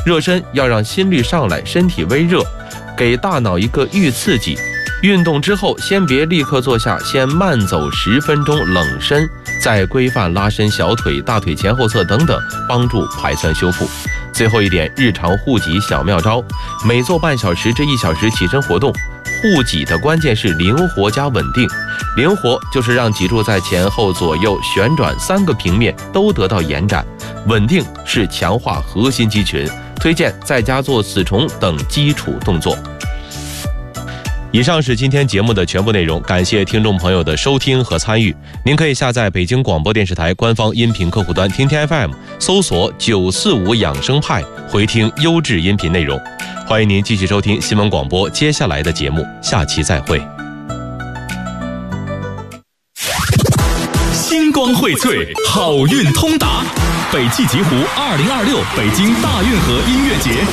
热身要让心率上来，身体微热，给大脑一个预刺激。运动之后先别立刻坐下，先慢走10分钟冷身，再规范拉伸小腿、大腿前后侧等等，帮助排酸修复。最后一点，日常护脊小妙招，每做半小时至1小时起身活动。护脊的关键是灵活加稳定，灵活就是让脊柱在前后左右旋转3个平面都得到延展，稳定是强化核心肌群，推荐在家做4重等基础动作。以上是今天节目的全部内容，感谢听众朋友的收听和参与。您可以下载北京广播电视台官方音频客户端听听 FM， 搜索945养生派，回听优质音频内容。欢迎您继续收听新闻广播接下来的节目，下期再会。 星光荟萃，好运通达。北汽极狐2026北京大运河音乐节